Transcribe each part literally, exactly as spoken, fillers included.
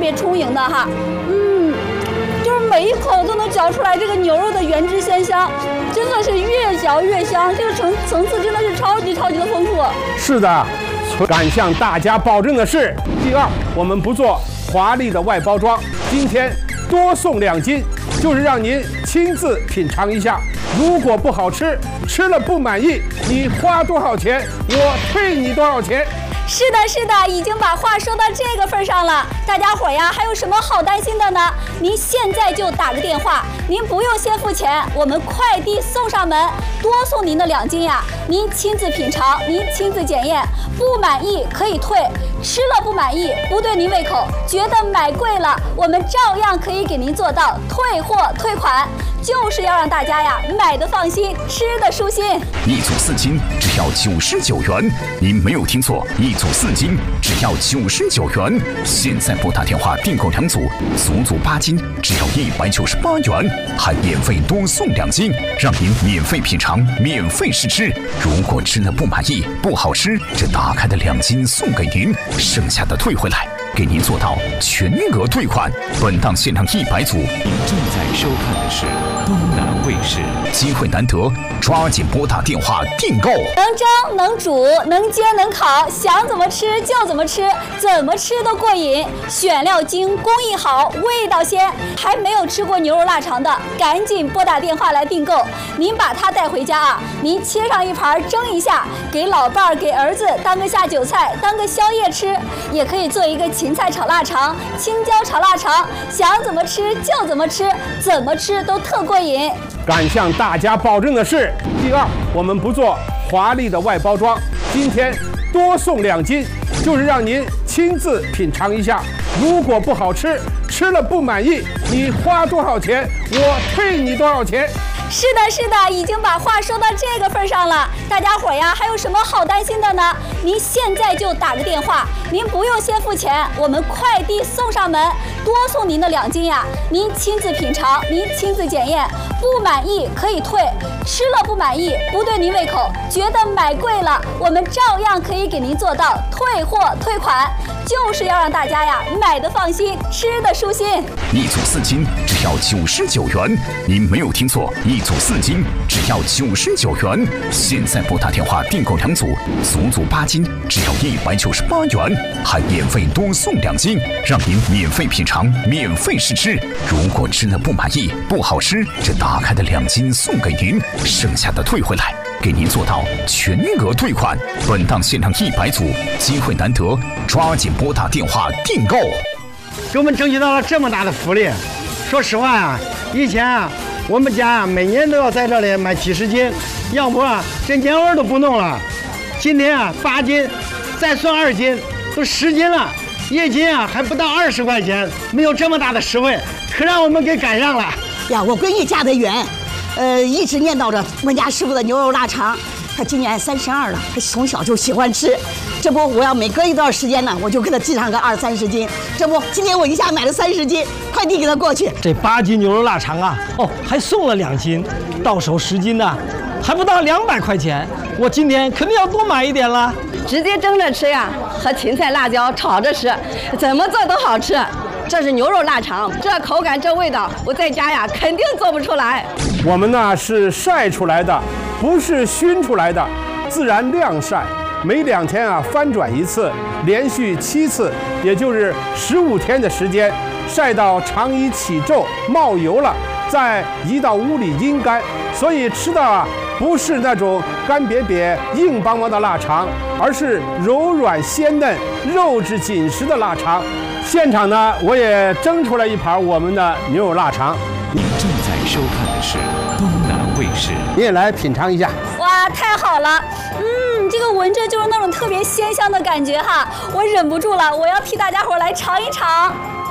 别充盈的哈，嗯，就是每一口都能嚼出来这个牛肉的原汁鲜香，真的是越嚼越香，这个层层次真的是超级超级的丰富。 是的，敢向大家保证的是，第二，我们不做华丽的外包装，今天多送两斤，就是让您亲自品尝一下。如果不好吃，吃了不满意，你花多少钱，我退你多少钱。 是的，是的，已经把话说到这个份上了，大家伙呀，还有什么好担心的呢？您现在就打个电话，您不用先付钱，我们快递送上门，多送您的两斤呀，您亲自品尝，您亲自检验，不满意可以退，吃了不满意，不对您胃口，觉得买贵了，我们照样可以给您做到退货退款，就是要让大家呀买的放心，吃的舒心。 一组四斤只要九十九元，您没有听错，一组四斤只要九十九元。现在拨打电话订购两组，足足八斤只要一百九十八元，还免费多送两斤，让您免费品尝，免费试吃。如果吃了不满意，不好吃，这打开的两斤送给您，剩下的退回来，给您做到全额退款。本档限量一百组。 您正在收看的是东南卫视， 机会难得，抓紧拨打电话订购。 能蒸能煮能煎能烤，想怎么吃就怎么吃，怎么吃都过瘾。选料精，工艺好，味道鲜。还没有吃过牛肉腊肠的，赶紧拨打电话来订购。您把它带回家啊，您切上一盘蒸一下，给老伴儿给儿子当个下酒菜，当个宵夜吃，也可以做一个芹菜炒腊肠、青椒炒腊肠，想怎么吃就怎么吃，怎么吃都特过瘾。 敢向大家保证的是，第二，我们不做华丽的外包装，今天多送两斤，就是让您亲自品尝一下。如果不好吃，吃了不满意，你花多少钱，我退你多少钱。 是的，是的，已经把话说到这个份上了，大家伙呀，还有什么好担心的呢？您现在就打个电话，您不用先付钱，我们快递送上门，多送您的两斤呀，您亲自品尝，您亲自检验，不满意可以退，吃了不满意，不对您胃口，觉得买贵了，我们照样可以给您做到退货退款，就是要让大家呀买的放心，吃的舒心。 一组四斤只要九十九元，您没有听错，一组四斤只要九十九元。现在拨打电话订购两组，足足八斤只要一百九十八元，还免费多送两斤，让您免费品尝，免费试吃。如果吃了不满意，不好吃，这打开的两斤送给您，剩下的退回来，给您做到全额退款。本档限量一百组，机会难得，抓紧拨打电话订购。 给我们争取到了这么大的福利。说实话啊，以前啊，我们家啊每年都要在这里买几十斤，要不啊这年味都不弄了。今天啊八斤，再算二斤，都十斤了，一斤啊还不到二十块钱，没有这么大的实惠，可让我们给赶上了呀！我闺女嫁得远，呃，一直念叨着我们家师傅的牛肉腊肠。她今年三十二了，她从小就喜欢吃。这不，我要每隔一段时间呢，我就给她寄上个二三十斤。这不，今天我一下买了三十斤，快递给她过去。 这八斤牛肉腊肠啊，哦，还送了两斤，到手十斤呢，还不到两百块钱。我今天肯定要多买一点了。 直接蒸着吃呀，和芹菜、辣椒炒着吃，怎么做都好吃。这是牛肉腊肠，这口感这味道，我在家呀肯定做不出来。 我们呢是晒出来的，不是熏出来的，自然晾晒，每两天啊翻转一次，连续七次，也就是十五天的时间，晒到肠衣起皱冒油了，再移到屋里阴干，所以吃的啊不是那种干瘪瘪硬邦邦的腊肠，而是柔软鲜嫩、肉质紧实的腊肠。现场呢，我也蒸出来一盘我们的牛肉腊肠。 您正在收看的是东南卫视， 你也来品尝一下。 哇，太好了！嗯，这个闻着就是那种特别鲜香的感觉哈，我忍不住了，我要替大家伙来尝一尝。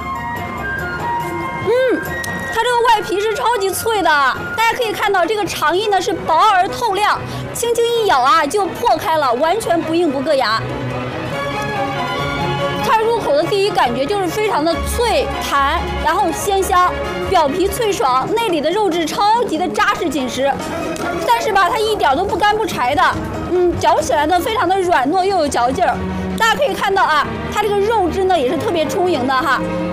嗯，它这个外皮是超级脆的，大家可以看到这个肠衣呢是薄而透亮，轻轻一咬啊就破开了，完全不硬不硌牙。它入口的第一感觉就是非常的脆弹，然后鲜香，表皮脆爽，内里的肉质超级的扎实紧实，但是吧，它一点都不干不柴的，嗯，嚼起来呢非常的软糯又有嚼劲儿。大家可以看到啊，它这个肉质呢也是特别充盈的哈。